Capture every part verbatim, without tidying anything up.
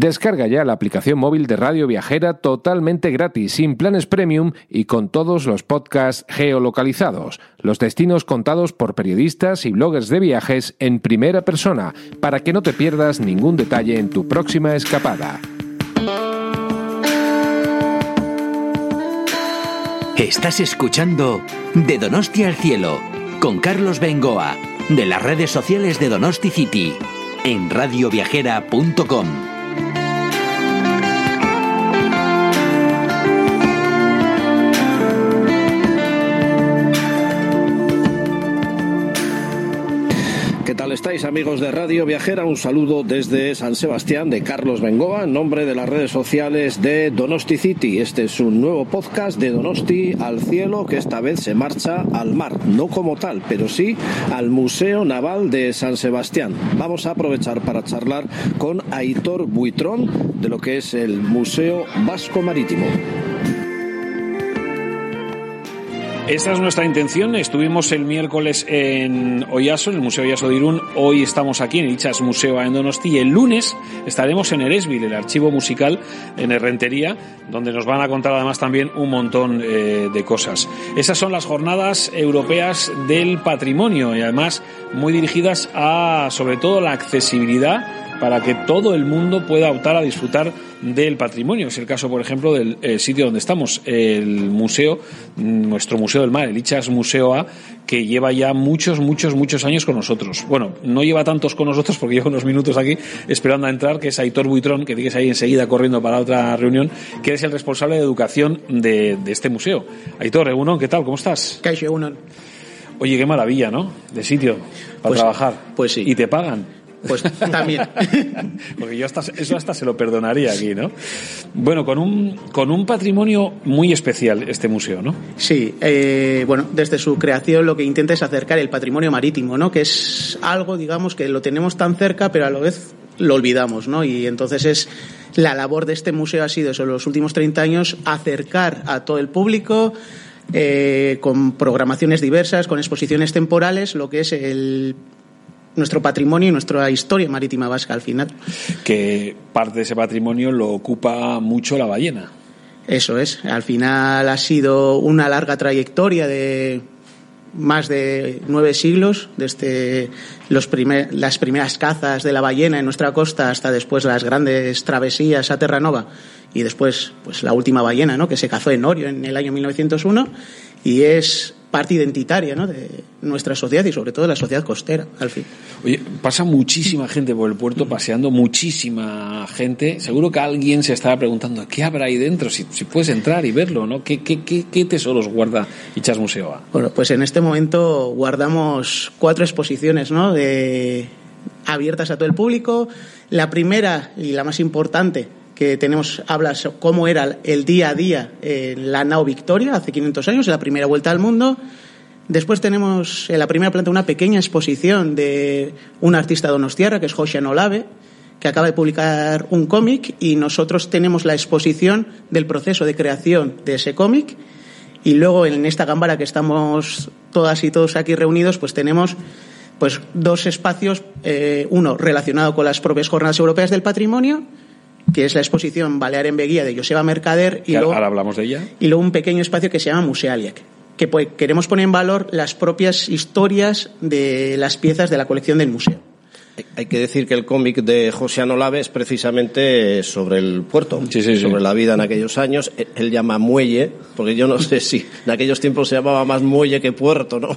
Descarga ya la aplicación móvil de Radio Viajera totalmente gratis, sin planes premium y con todos los podcasts geolocalizados, los destinos contados por periodistas y bloggers de viajes en primera persona, para que no te pierdas ningún detalle en tu próxima escapada. Estás escuchando De Donosti al Cielo, con Carlos Bengoa, de las redes sociales de Donosti City, en radio viajera punto com. ¿Qué tal estáis, amigos de Radio Viajera? Un saludo desde San Sebastián de Carlos Bengoa, en nombre de las redes sociales de Donosti City. Este es un nuevo podcast de Donosti al Cielo, que esta vez se marcha al mar, no como tal, pero sí al Museo Naval de San Sebastián. Vamos a aprovechar para charlar con Aitor Buitrón de lo que es el Museo Vasco Marítimo. Esta es nuestra intención. Estuvimos el miércoles en Oyaso, en el Museo Oyaso de Irún. Hoy estamos aquí en Itxas Museo en Donosti y el lunes estaremos en Eresbil, el archivo musical en Errentería, donde nos van a contar además también un montón eh, de cosas. Esas son las jornadas europeas del patrimonio y además muy dirigidas a, sobre todo, la accesibilidad para que todo el mundo pueda optar a disfrutar del patrimonio. Es el caso, por ejemplo, del eh, sitio donde estamos, el museo, nuestro Museo del Mar, el Itxas Museo A, que lleva ya muchos, muchos, muchos años con nosotros. Bueno, no lleva tantos con nosotros porque lleva unos minutos aquí esperando a entrar, que es Aitor Buitrón, que tienes ahí enseguida corriendo para otra reunión, que es el responsable de educación de, de este museo. Aitor, Egunon, ¿qué tal? ¿Cómo estás? Kaixo, Egunon. Oye, qué maravilla, ¿no? De sitio para pues, trabajar. Pues sí. ¿Y te pagan? Pues también. Porque yo hasta, eso hasta se lo perdonaría aquí, ¿no? Bueno, con un, con un patrimonio muy especial este museo, ¿no? Sí, eh, bueno, desde su creación lo que intenta es acercar el patrimonio marítimo, ¿no? Que es algo, digamos, que lo tenemos tan cerca, pero a la vez lo olvidamos, ¿no? Y entonces es la labor de este museo ha sido, eso, los últimos treinta años, acercar a todo el público, eh, con programaciones diversas, con exposiciones temporales, lo que es el nuestro patrimonio y nuestra historia marítima vasca al final. Que parte de ese patrimonio lo ocupa mucho la ballena. Eso es. Al final ha sido una larga trayectoria de más de nueve siglos, desde los primer, las primeras cazas de la ballena en nuestra costa hasta después las grandes travesías a Terranova y después pues la última ballena, ¿no?, que se cazó en Orio en el año mil novecientos uno, y es parte identitaria, ¿no?, de nuestra sociedad y sobre todo de la sociedad costera, al fin. Oye, pasa muchísima gente por el puerto paseando, muchísima gente. Seguro que alguien se estará preguntando ¿qué habrá ahí dentro? Si, si puedes entrar y verlo, ¿no? ¿Qué, qué, qué, qué tesoros guarda Itxas Museo A? Bueno, pues en este momento guardamos cuatro exposiciones, ¿no?, de abiertas a todo el público. La primera y la más importante que tenemos habla sobre cómo era el día a día en la nao Victoria hace quinientos años, en la primera vuelta al mundo. Después tenemos en la primera planta una pequeña exposición de un artista donostiarra, que es Joxean Olave, que acaba de publicar un cómic, y nosotros tenemos la exposición del proceso de creación de ese cómic. Y luego en esta gámbara que estamos todas y todos aquí reunidos, pues tenemos pues dos espacios, eh, uno relacionado con las propias Jornadas Europeas del Patrimonio, que es la exposición Balear en Beguía de Joseba Mercader, y luego, ahora hablamos de ella, y luego un pequeño espacio que se llama Musealiac, que pues, queremos poner en valor las propias historias de las piezas de la colección del museo. Hay que decir que el cómic de Joxean Olave es precisamente sobre el puerto, sí, sí, sobre sí. la vida en aquellos años. Él llama muelle, porque yo no sé si en aquellos tiempos se llamaba más muelle que puerto, ¿no?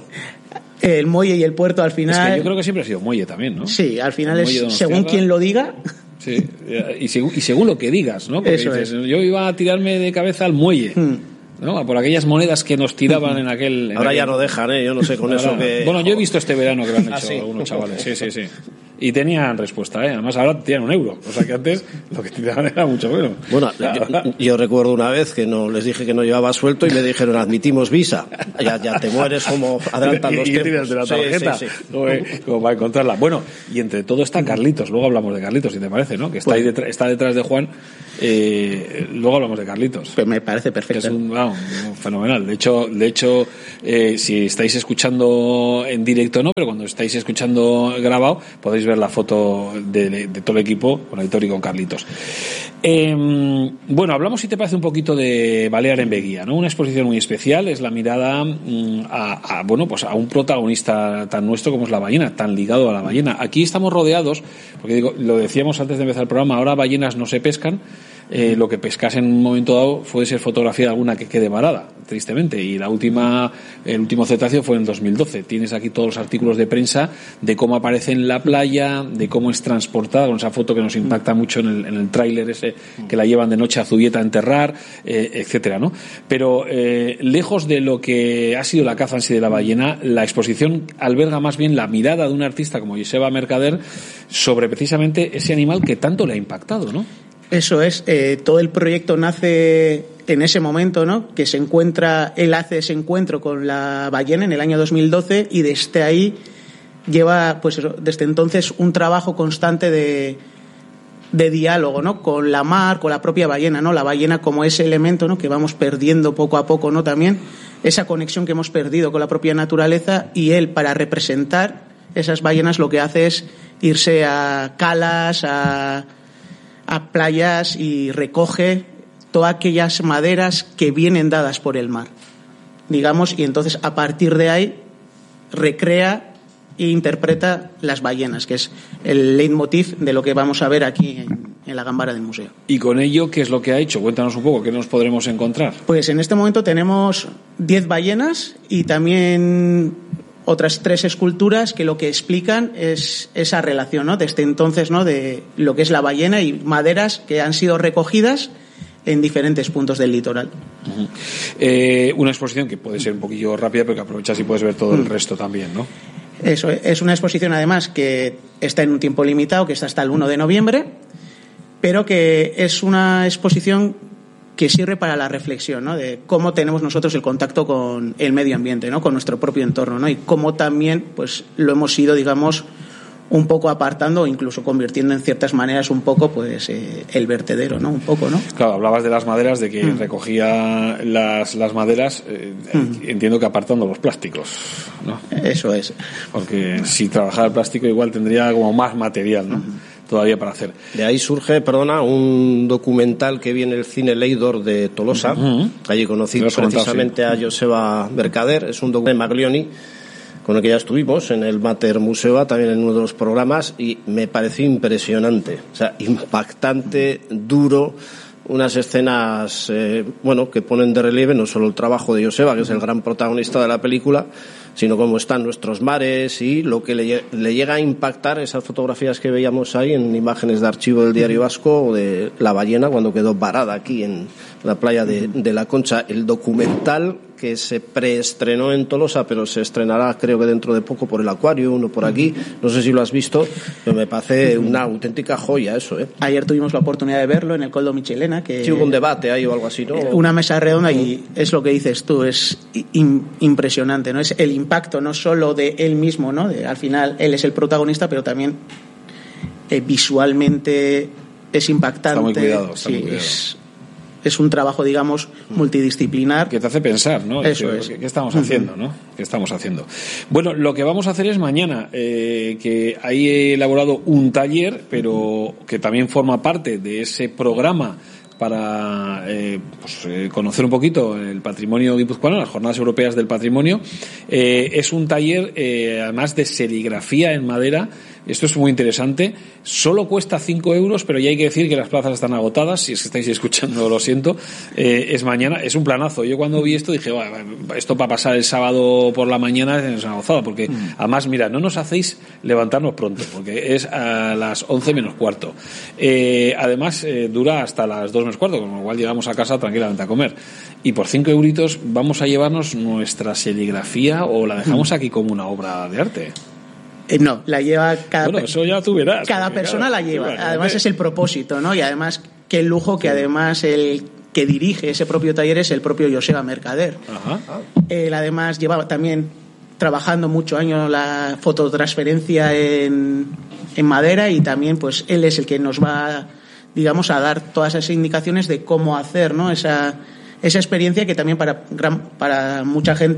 El muelle y el puerto al final... Es que yo creo que siempre ha sido muelle también, ¿no? Sí, al final es según quien lo diga... Sí, y según, y según lo que digas, ¿no? Porque Eso dices, es. Yo iba a tirarme de cabeza al muelle, Hmm. ¿no? Por aquellas monedas que nos tiraban en aquel... En Ahora aquel... ya no dejan, ¿eh? Yo no sé con Ahora, eso que... Bueno, yo he visto este verano que lo han hecho ¿Ah, sí? algunos chavales, sí, sí, sí. Y tenían respuesta, ¿eh? Además ahora tiran un euro, o sea que antes lo que tiraban era mucho menos. Bueno, yo, yo recuerdo una vez que no les dije que no llevaba suelto y me dijeron admitimos visa. Ya, ya te mueres como adelantan los y, y tiempos. tiras de la tarjeta, sí, sí, sí. Como, como para encontrarla. Bueno, y entre todo está Carlitos, luego hablamos de Carlitos, si te parece, ¿no? Que está, ahí detrás, está detrás de Juan, eh, luego hablamos de Carlitos. Pues me parece Que perfecto. es un, wow, fenomenal. De hecho, de hecho eh, si estáis escuchando en directo no, pero cuando estáis escuchando grabado, podéis ver ver la foto de, de, de todo el equipo, con Aitor y con Carlitos. Eh, bueno, hablamos, si te parece, un poquito de Balear en Beguía, ¿no? Una exposición muy especial, es la mirada mm, a, a, bueno, pues a un protagonista tan nuestro como es la ballena, tan ligado a la ballena. Aquí estamos rodeados, porque digo, lo decíamos antes de empezar el programa, ahora ballenas no se pescan. Eh, lo que pescas en un momento dado puede ser fotografía de alguna que quede varada, tristemente, y la última, el último cetáceo fue en el dos mil doce. Tienes aquí todos los artículos de prensa de cómo aparece en la playa, de cómo es transportada, con esa foto que nos impacta mucho en el, en el tráiler ese que la llevan de noche a Zubieta a enterrar, eh, etcétera, ¿no? Pero eh, lejos de lo que ha sido la caza en sí de la ballena, la exposición alberga más bien la mirada de un artista como Joseba Mercader sobre precisamente ese animal que tanto le ha impactado, ¿no? Eso es, eh, todo el proyecto nace en ese momento, ¿no? Que se encuentra, él hace ese encuentro con la ballena en el año dos mil doce y desde ahí lleva, pues eso, desde entonces un trabajo constante de, de diálogo, ¿no? Con la mar, con la propia ballena, ¿no? La ballena como ese elemento, ¿no? Que vamos perdiendo poco a poco, ¿no? También esa conexión que hemos perdido con la propia naturaleza, y él, para representar esas ballenas, lo que hace es irse a calas, a a playas, y recoge todas aquellas maderas que vienen dadas por el mar, digamos, y entonces a partir de ahí recrea e interpreta las ballenas, que es el leitmotiv de lo que vamos a ver aquí en, en la Gambara del museo. ¿Y con ello qué es lo que ha hecho? Cuéntanos un poco, ¿qué nos podremos encontrar? Pues en este momento tenemos diez ballenas y también otras tres esculturas que lo que explican es esa relación, ¿no? Desde entonces, ¿no? De lo que es la ballena y maderas que han sido recogidas en diferentes puntos del litoral. Uh-huh. Eh, una exposición que puede ser un poquillo rápida, pero que aprovechas y puedes ver todo el resto también, ¿no? Eso es una exposición, además, que está en un tiempo limitado, que está hasta el uno de noviembre, pero que es una exposición que sirve para la reflexión, ¿no? De cómo tenemos nosotros el contacto con el medio ambiente, ¿no? Con nuestro propio entorno, ¿no? Y cómo también, pues, lo hemos ido, digamos, un poco apartando o incluso convirtiendo en ciertas maneras un poco, pues, eh, el vertedero, ¿no? Un poco, ¿no? Claro, hablabas de las maderas, de que mm. recogía las, las maderas, eh, mm. entiendo que apartando los plásticos, ¿no? Eso es. Porque si trabajara el plástico igual tendría como más material, ¿no? Mm. Todavía para hacer. De ahí surge, perdona, un documental que viene el cine Leidor de Tolosa. Uh-huh. Allí conocí precisamente sí. a Joseba Mercader. Es un documental de Maglioni, con el que ya estuvimos en el Mater Museo, también en uno de los programas, y me pareció impresionante, o sea, impactante, duro, unas escenas, eh, bueno, que ponen de relieve no solo el trabajo de Joseba, que es el gran protagonista de la película, sino cómo están nuestros mares y lo que le, le llega a impactar esas fotografías que veíamos ahí en imágenes de archivo del Diario Vasco, o de la ballena cuando quedó varada aquí en la playa de, de La Concha. El documental que se preestrenó en Tolosa, pero se estrenará creo que dentro de poco por el Acuario, uno por aquí, no sé si lo has visto, pero me parece una auténtica joya eso, ¿eh? Ayer tuvimos la oportunidad de verlo en el Coldo Michelena, que sí, hubo un debate ahí o algo así, ¿no? Una mesa redonda, y es lo que dices tú, es in, impresionante, ¿no? Es el impacto no solo de él mismo, ¿no? De, al final él es el protagonista, pero también eh, visualmente es impactante. Está muy cuidado, está sí, muy cuidado. Es, es un trabajo, digamos, multidisciplinar. Que te hace pensar, ¿no? Eso ¿Qué, es. ¿Qué estamos haciendo, no? ¿Qué estamos haciendo? Bueno, lo que vamos a hacer es mañana, eh, que ahí he elaborado un taller, pero que también forma parte de ese programa para eh, pues, eh, conocer un poquito el patrimonio guipuzcoano, las Jornadas Europeas del Patrimonio. Eh, es un taller, eh, además, de serigrafía en madera. Esto es muy interesante. Solo cuesta cinco euros, pero ya hay que decir que las plazas están agotadas. Si es que estáis escuchando, lo siento. Eh, es mañana, es un planazo. Yo cuando vi esto dije, bueno, esto para pasar el sábado por la mañana es una gozada, porque mm. además, mira, no nos hacéis levantarnos pronto, porque es a las once menos cuarto. Eh, además, eh, dura hasta las dos menos cuarto, con lo cual llegamos a casa tranquilamente a comer. Y por cinco euritos vamos a llevarnos nuestra serigrafía, o la dejamos aquí como una obra de arte. Eh, no, la lleva cada bueno, eso ya tú verás. Cada persona claro, la lleva. Bueno, además es el propósito, ¿no? Y además qué lujo que sí. además el que dirige ese propio taller es el propio Joseba Mercader. Ajá. Él además lleva también trabajando muchos años la fototransferencia en, en madera, y también pues él es el que nos va, digamos, a dar todas esas indicaciones de cómo hacer, ¿no? Esa esa experiencia que también para gran, para mucha gente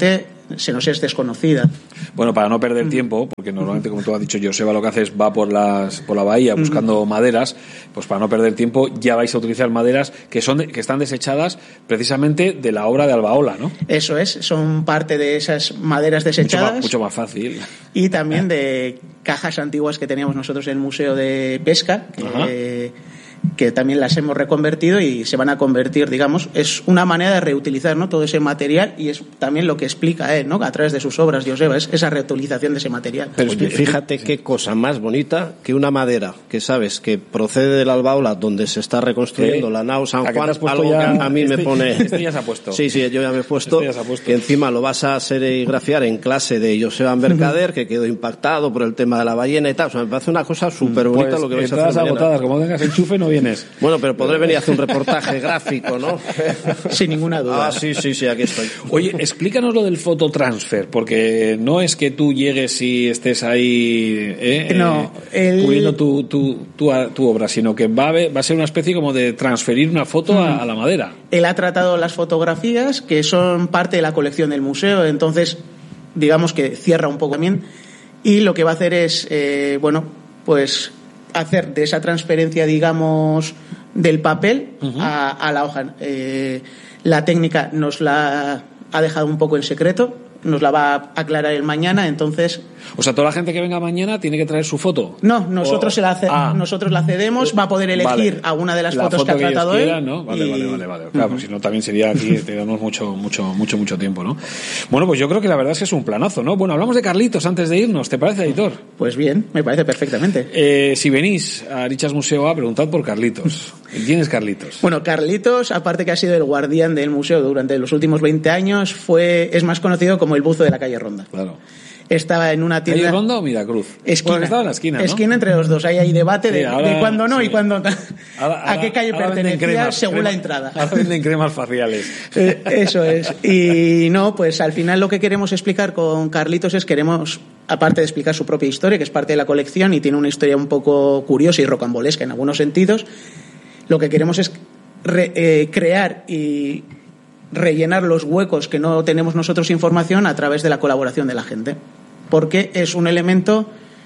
se nos es desconocida. Bueno, para no perder mm. tiempo, porque normalmente, como tú has dicho, Joseba lo que hace es va por las por la bahía buscando mm. maderas, pues para no perder tiempo ya vais a utilizar maderas que son de, que están desechadas precisamente de la obra de Albaola, ¿no? Eso es, son parte de esas maderas desechadas. Mucho más, mucho más fácil. Y también de cajas antiguas que teníamos nosotros en el Museo de Pesca, que, que también las hemos reconvertido y se van a convertir, digamos, es una manera de reutilizar, ¿no?, todo ese material, y es también lo que explica él, ¿no?, a través de sus obras, Joseba, es esa reutilización de ese material. Pero oye, fíjate qué cosa más bonita que una madera que sabes que procede del Albaola, donde se está reconstruyendo ¿Eh? la nao San Juan, algo ya, que a mí este, me pone... Este ya se ha puesto. Sí, sí, yo ya me he puesto, este puesto. Que encima lo vas a serigrafiar en clase de Joseba Mercader, uh-huh. que quedó impactado por el tema de la ballena y tal. O sea, me parece una cosa súper bonita pues, lo que vais a hacer mañana. Agotadas, como tengas enchufe no vienes. Bueno, pero podré venir a hacer un reportaje gráfico, ¿no? Sin ninguna duda. Ah, sí, sí, sí, aquí estoy. Oye, explícanos lo del fototransfer, porque no es que tú llegues y estés ahí eh, no, el... puliendo tu, tu, tu, tu obra, sino que va a, ver, va a ser una especie como de transferir una foto a, a la madera. Él ha tratado las fotografías, que son parte de la colección del museo, entonces digamos que cierra un poco también, y lo que va a hacer es, eh, bueno, pues hacer de esa transferencia, digamos, del papel uh-huh. a, a la hoja. Eh, la técnica nos la ha dejado un poco en secreto, nos la va a aclarar el mañana, entonces... O sea, toda la gente que venga mañana tiene que traer su foto. No, nosotros, o... se la, ce- ah. nosotros la cedemos, va a poder elegir vale. alguna de las la fotos foto que ha tratado que él. Quieran, ¿no? Vale, y... vale, vale, vale. Claro, uh-huh. pues si no también sería aquí, tenemos mucho, mucho, mucho, mucho tiempo, ¿no? Bueno, pues yo creo que la verdad es que es un planazo, ¿no? Bueno, hablamos de Carlitos antes de irnos, ¿te parece, editor? Pues bien, me parece perfectamente. Eh, si venís a Arichas Museo A, preguntad por Carlitos. ¿Quién es Carlitos? Bueno, Carlitos, aparte que ha sido el guardián del museo durante los últimos veinte años, fue es más conocido como el buzo de la calle Ronda. Claro. Estaba en una tienda... ¿Calle Ronda o Miracruz? Esquina. Bueno, estaba en la esquina, ¿no? Esquina entre los dos. Ahí hay debate sí, de, ahora, de cuándo no sí. y cuándo... Ahora, a qué calle pertenecía cremas, según cremas, la entrada. Ahora venden cremas faciales. Eh, eso es. Y no, pues al final lo que queremos explicar con Carlitos es queremos, aparte de explicar su propia historia, que es parte de la colección y tiene una historia un poco curiosa y rocambolesca en algunos sentidos, lo que queremos es re, eh, crear y rellenar los huecos que no tenemos nosotros información a través de la colaboración de la gente. Porque es un elemento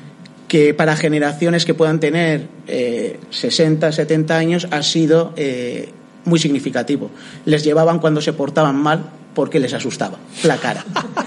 que para generaciones que puedan tener eh, sesenta, setenta años ha sido eh, muy significativo. Les llevaban cuando se portaban mal porque les asustaba la cara.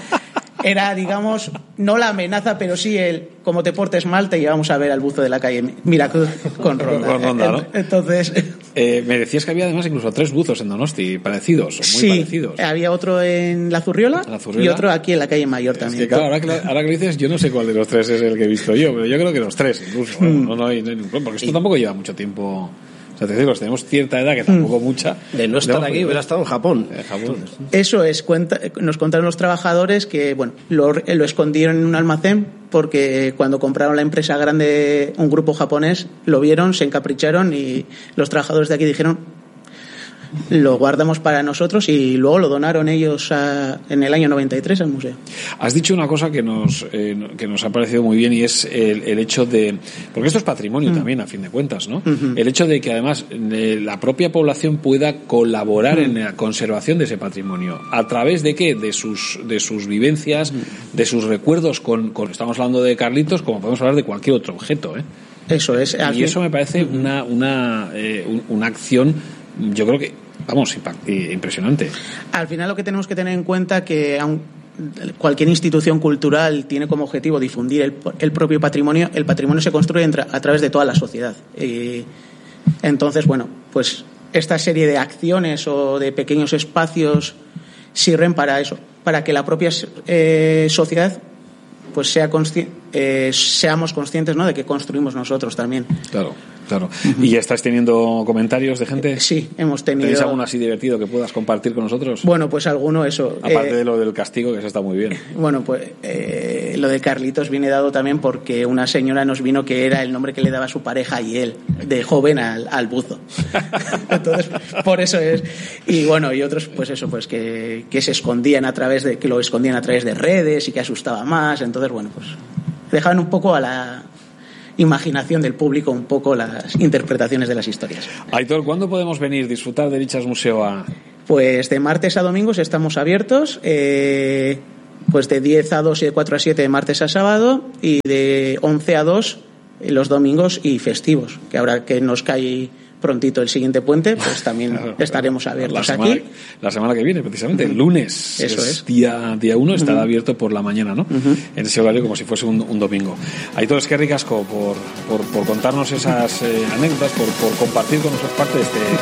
Era, digamos, no la amenaza, pero sí el como te portes mal te llevamos a ver al buzo de la calle Miracruz con Ronda. Con Ronda, ¿no? Entonces... Eh, me decías que había además incluso tres buzos en Donosti parecidos, o muy sí, parecidos. Había otro en la Zurriola, la Zurriola y otro aquí en la calle Mayor también. Es que, claro, ahora que, ahora que lo dices, yo no sé cuál de los tres es el que he visto yo, pero yo creo que los tres incluso. Mm. No, no, hay, no hay ningún problema, porque esto tampoco lleva mucho tiempo... O sea, te digo, tenemos cierta edad, que tampoco mucha. De no estar aquí, hubiera estado en Japón. En Japón. Eso es, cuenta, nos contaron los trabajadores que, bueno, lo, lo escondieron en un almacén porque cuando compraron la empresa grande, un grupo japonés, lo vieron, se encapricharon y los trabajadores de aquí dijeron, lo guardamos para nosotros, y luego lo donaron ellos a, en el año noventa y tres al museo. Has dicho una cosa que nos eh, que nos ha parecido muy bien, y es el, el hecho de, porque esto es patrimonio mm. también a fin de cuentas, ¿no? Uh-huh. El hecho de que además eh, la propia población pueda colaborar mm. en la conservación de ese patrimonio. ¿A través de qué? De sus de sus vivencias, mm. de sus recuerdos con, con estamos hablando de Carlitos, como podemos hablar de cualquier otro objeto, ¿eh? Eso es. Y eso me parece uh-huh. una una eh, un, una acción, yo creo que, vamos, impresionante. Al final lo que tenemos que tener en cuenta que aun cualquier institución cultural tiene como objetivo difundir el, el propio patrimonio. El patrimonio se construye entre, a través de toda la sociedad. Y entonces, bueno, pues esta serie de acciones o de pequeños espacios sirven para eso, para que la propia eh, sociedad pues sea consci- eh, seamos conscientes, ¿no?, de que construimos nosotros también. Claro. Claro. Uh-huh. ¿Y ya estás teniendo comentarios de gente? Sí, hemos tenido. ¿Tenéis alguno así divertido que puedas compartir con nosotros? Bueno, pues alguno, eso. Aparte eh, de lo del castigo, que eso está muy bien. Bueno, pues eh, lo de Carlitos viene dado también porque una señora nos vino que era el nombre que le daba su pareja y él, de joven al, al buzo. Entonces, por eso es. Y bueno, y otros, pues eso, pues que, que se escondían a través de, que lo escondían a través de redes y que asustaba más. Entonces, bueno, pues dejaban un poco a la imaginación del público un poco las interpretaciones de las historias. Aitor, ¿cuándo podemos venir, disfrutar de Arichas Museo A? Pues de martes a domingos estamos abiertos. Eh, pues de diez a dos y de cuatro a siete de martes a sábado, y de once a dos los domingos y festivos, que ahora que nos cae prontito el siguiente puente, pues también claro, estaremos abiertos la semana, aquí. La semana que viene, precisamente, el lunes. Eso es. es. Día, día uno, estará uh-huh. abierto por la mañana, ¿no? Uh-huh. En ese horario como si fuese un, un domingo. Aitor, es que ricasco por, por, por contarnos esas eh, anécdotas, por, por compartir con nosotros parte de este